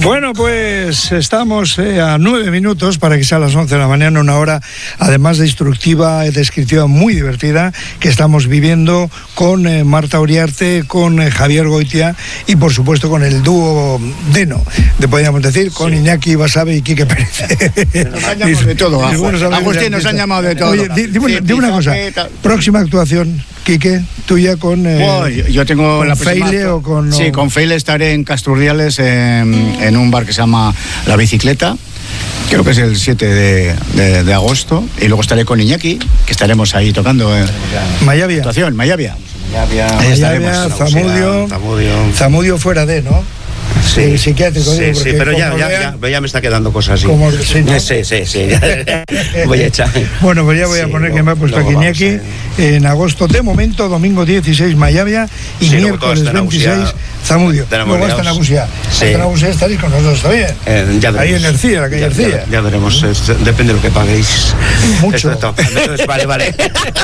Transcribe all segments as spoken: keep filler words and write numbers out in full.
Bueno, pues estamos eh, a nueve minutos para que sea a las once de la mañana, una hora además de instructiva, descriptiva, muy divertida, que estamos viviendo con eh, Marta Uriarte, con eh, Javier Goitia y por supuesto con el dúo Deno, de, podríamos decir, con sí. Iñaki Basabe y Quique Pérez. Nos han llamado de todo, Agustín, nos han llamado de todo. Oye, dime, sí, dime una cosa, próxima actuación, Quique, tuya con... Eh, bueno, yo tengo con la Feile o con... Sí, con Feile estaré en Casturdiales en, en un bar que se llama La Bicicleta. Creo que es el siete de, de, de agosto. Y luego estaré con Iñaki, que estaremos ahí tocando en Mayavia. Actuación, Mayavia. Mayavia, Mayavia Zamudio, Zamudio. Zamudio fuera de, ¿no? Sí, psiquiátrico. Sí, digo, sí, pero ya, ya, vean, ya, ya me está quedando cosas así. Como, sí, ¿no? sí, sí, sí. Voy a echar. Bueno, pues ya voy sí, a poner lo, que me ha puesto aquí Iñaki. En... en agosto, de momento, domingo dieciséis, Mayavia, y sí, miércoles veintiséis, Zamudio. Luego hasta Nagusia. Sí. Hasta Nagusia estaréis con nosotros también. Eh, ya ahí en Ercilla, la calle ya, Ercilla. Ya, ya veremos, es, depende de lo que paguéis. Mucho. Entonces, vale, vale.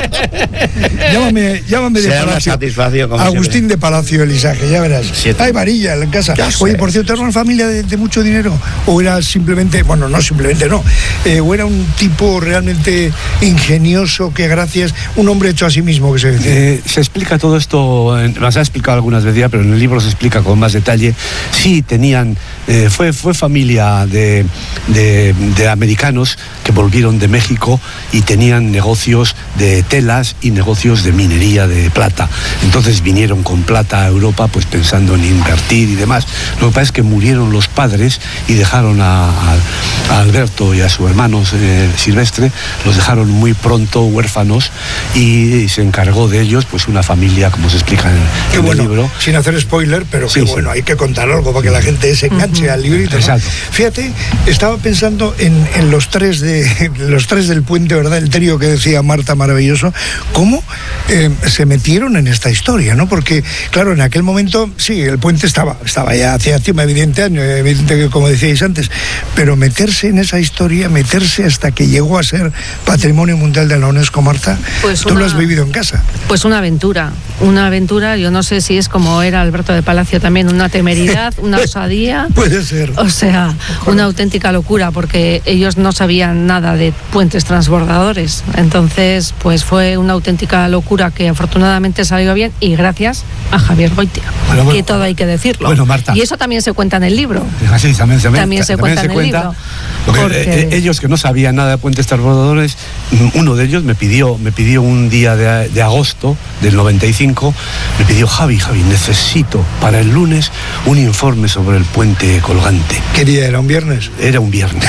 llámame, llámame de Será Palacio. Una satisfacción, como Agustín siempre. de Palacio Elisaje, ya verás. Siete. Hay varilla en casa. Oye, por cierto, ¿era una familia de, de mucho dinero? ¿O era simplemente, bueno, no simplemente no, eh, o era un tipo realmente ingenioso que gracias, un hombre hecho a sí mismo, que se dice? Eh, se explica todo esto, nos ha explicado algunas veces ya, pero en el libro se explica con más detalle. Sí, tenían, eh, fue, fue familia de, de, de americanos que volvieron de México y tenían negocios de telas y negocios de minería de plata. Entonces vinieron con plata a Europa, pues pensando en invertir y demás. Lo que pasa es que murieron los padres y dejaron a, a, a Alberto y a su hermano eh, Silvestre, los dejaron muy pronto huérfanos y, y se encargó de ellos pues una familia, como se explica en, qué en bueno, el libro. Sin hacer spoiler, pero sí, qué sí. bueno, hay que contar algo para que la gente se enganche uh-huh. al librito, ¿no? Exacto. Fíjate, estaba pensando en, en los tres de los tres del puente, ¿verdad? El trío que decía Marta, maravilloso. ¿Cómo eh, se metieron en esta historia, no? Porque, claro, en aquel momento, sí, el puente estaba, estaba ya hacía encima, evidente, evidente que como decíais antes, pero meterse en esa historia, meterse hasta que llegó a ser Patrimonio Mundial de la UNESCO, Marta, pues tú una, lo has vivido en casa. Pues una aventura, una aventura, yo no sé si es como era Alberto de Palacio también, una temeridad, una osadía. Puede ser. O sea, una auténtica locura, porque ellos no sabían nada de puentes transbordadores. Entonces, pues fue una auténtica locura que afortunadamente salió bien y gracias a Javier Goitia, bueno, bueno, que todo hay que decirlo. Bueno, Marta. Y eso también se cuenta en el libro. Sí, también se, también se también cuenta se en el cuenta, libro. Porque porque... ellos que no sabían nada de puentes transbordadores, uno de ellos me pidió, me pidió un día de, de agosto del noventa y cinco, me pidió Javi, Javi, necesito para el lunes un informe sobre el puente colgante. ¿Qué día era? ¿Un viernes? Era un viernes.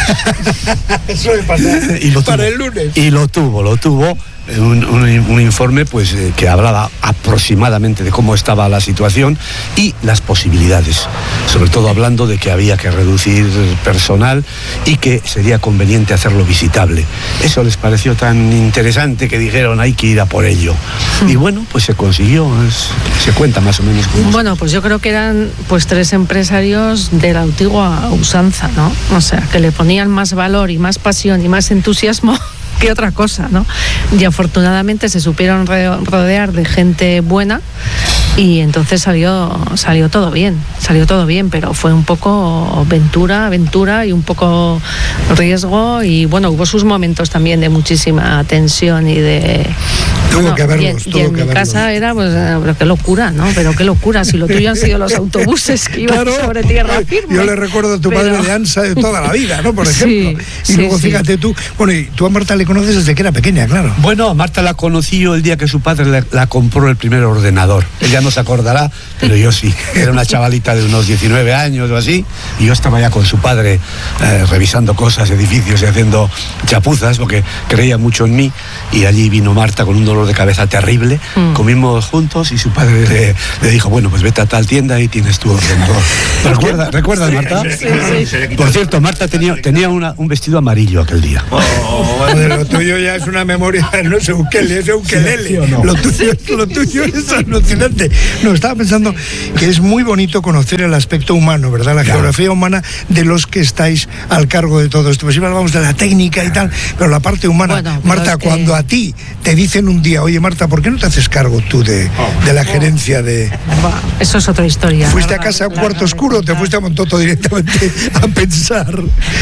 Eso le pasó. Y lo para tuvo, el lunes. Y lo tuvo, lo tuvo. Un, un, un informe pues eh, que hablaba aproximadamente de cómo estaba la situación y las posibilidades, sobre todo hablando de que había que reducir personal y que sería conveniente hacerlo visitable. Eso les pareció tan interesante que dijeron hay que ir a por ello. Mm. Y bueno, pues se consiguió, es, se cuenta más o menos cómo. Bueno, pues yo creo que eran pues tres empresarios de la antigua usanza, ¿no? O sea, que le ponían más valor y más pasión y más entusiasmo que otra cosa, ¿no? Y afortunadamente se supieron rodear de gente buena y entonces salió salió todo bien, salió todo bien, pero fue un poco aventura, aventura y un poco riesgo y bueno, hubo sus momentos también de muchísima tensión y de... Tuvo bueno, que haberlos, y, tuvo y en que mi haberlos. casa era, pues, pero qué locura, ¿no? Pero qué locura, si lo tuyo han sido los autobuses que iban claro, sobre tierra firme. Yo le recuerdo a tu pero... padre de ANSA de toda la vida, ¿no? Por ejemplo. Sí, y sí, luego sí. fíjate tú, bueno, y tú a Marta le conoces desde que era pequeña, claro. Bueno, a Marta la conocí yo el día que su padre le, la compró el primer ordenador. Ella no se acordará, pero yo sí. Era una chavalita de unos diecinueve años o así, y yo estaba ya con su padre eh, revisando cosas, edificios y haciendo chapuzas, porque creía mucho en mí, y allí vino Marta con un dolor de cabeza terrible, mm. comimos juntos y su padre le, le dijo, bueno, pues vete a tal tienda y tienes tu ordenador. ¿Recuerda, ¿Recuerdas, Marta? Sí, sí. Por cierto, Marta tenía, tenía una, un vestido amarillo aquel día. Oh, bueno, lo tuyo ya es una memoria, no es ukelele, es ukelele. ¿Sí, no? Lo tuyo, lo tuyo es alucinante. No, estaba pensando que es muy bonito conocer el aspecto humano, ¿verdad? La claro. geografía humana de los que estáis al cargo de todo esto. Pues siempre hablamos de la técnica y tal, pero la parte humana. Bueno, Marta, cuando que... a ti te dicen un día día, oye Marta, ¿por qué no te haces cargo tú de, de la gerencia de...? Buah, eso es otra historia. ¿Fuiste a casa a un cuarto oscuro o te fuiste a Montoto directamente a pensar?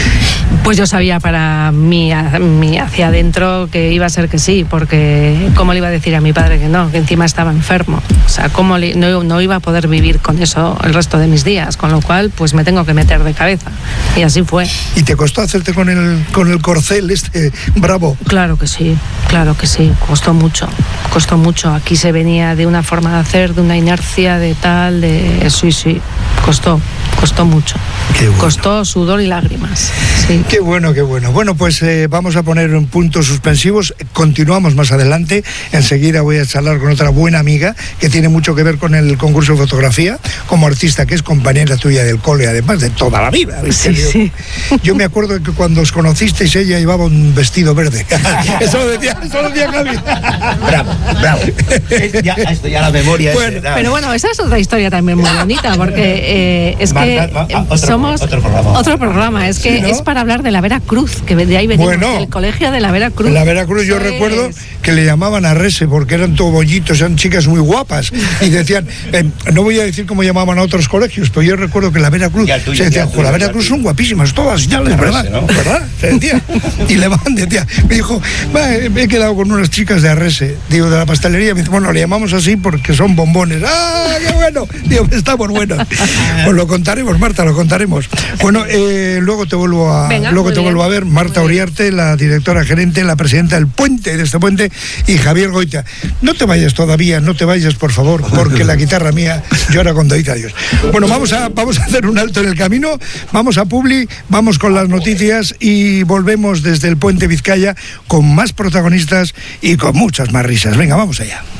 Pues yo sabía para mí, mí hacia adentro que iba a ser que sí, porque ¿cómo le iba a decir a mi padre que no? Que encima estaba enfermo. O sea, ¿cómo le, no, no iba a poder vivir con eso el resto de mis días? Con lo cual, pues me tengo que meter de cabeza. Y así fue. ¿Y te costó hacerte con el, con el corcel este bravo? Claro que sí, claro que sí. Costó mucho, costó mucho. Aquí se venía de una forma de hacer, de una inercia, de tal, de... Sí, sí, costó, costó mucho. Qué bueno. Costó sudor y lágrimas, sí. Qué bueno, qué bueno. Bueno, pues eh, vamos a poner un puntos suspensivos. Continuamos más adelante. Enseguida voy a charlar con otra buena amiga que tiene mucho que ver con el concurso de fotografía, como artista, que es compañera tuya del cole, además de toda la vida. Sí, sí. Yo me acuerdo que cuando os conocisteis ella llevaba un vestido verde. Eso lo decía, eso lo decía Gaby. Bravo, bravo. Ya, esto ya la memoria. Bueno, es, Pero bueno, esa es otra historia también muy bonita, porque eh, es Marta, que va, eh, otro, somos otro programa. otro programa, es que Sí, ¿no? es para hablar de la Vera Cruz, que de ahí venimos, Bueno. del colegio de la Vera Cruz. En la Veracruz yo Eso recuerdo es. que le llamaban a Rese porque eran todo bollitos, eran chicas muy guapas y decían, eh, no voy a decir cómo llamaban a otros colegios, pero yo recuerdo que la Veracruz Y al tuyo, se decía, y al "Jo, la tuyo, y al Veracruz tuyo". son guapísimas todas, ya les, ¿verdad? Arrese, ¿no? ¿Verdad? Se decía. Y le van, decía, me dijo, "Va, eh, me he quedado con unas chicas de Arrese, digo, de la pastelería", me dice, bueno, le llamamos así porque son bombones. ¡Ah, qué bueno! Digo, estamos buenos. Pues lo contaremos, Marta, lo contaremos. Bueno, eh, luego te vuelvo a Venga, luego muy te bien. vuelvo a ver, Marta Muy bien. Uriarte, la directora gerente, la presidenta del puente, de este puente, y Javier Goita. No te vayas todavía, no te vayas, por favor, porque la guitarra mía llora cuando dice adiós. Bueno, vamos a, vamos a hacer un alto en el camino, vamos a Publi, vamos con las noticias y volvemos desde el puente Vizcaya con más protagonistas y con muchas más risas. Venga, vamos allá.